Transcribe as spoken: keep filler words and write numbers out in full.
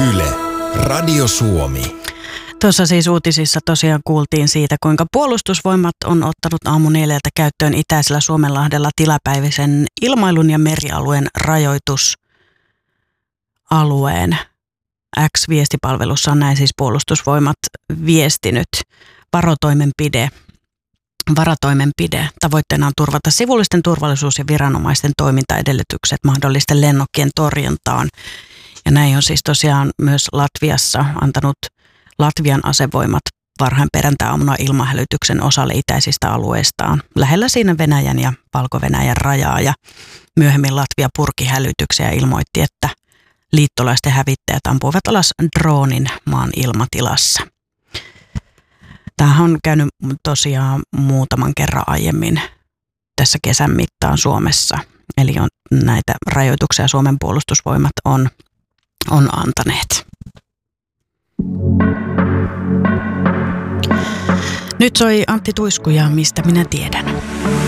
Yle, Radio Suomi. Tuossa siis uutisissa tosiaan kuultiin siitä, kuinka puolustusvoimat on ottanut aamu neljältä käyttöön itäisellä Suomenlahdella tilapäisen ilmailun ja merialueen rajoitusalueen. X-viestipalvelussa on näin siis puolustusvoimat viestinyt. Varotoimenpide. Varatoimenpide. Tavoitteena on turvata sivullisten turvallisuus ja viranomaisten toimintaedellytykset mahdollisten lennokkien torjuntaan. Ja näin on siis tosiaan myös Latviassa antanut Latvian asevoimat varhain perjantai-aamuna ilmahälytyksen osalle itäisistä alueistaan. Lähellä siinä Venäjän ja Valko-Venäjän rajaa, ja myöhemmin Latvia purki hälytyksiä ja ilmoitti, että liittolaisten hävittäjät ampuivat alas droonin maan ilmatilassa. Tämähän on käynyt tosiaan muutaman kerran aiemmin tässä kesän mittaan Suomessa. Eli on näitä rajoituksia Suomen puolustusvoimat on, on antaneet. Nyt soi Antti Tuisku ja Mistä minä tiedän.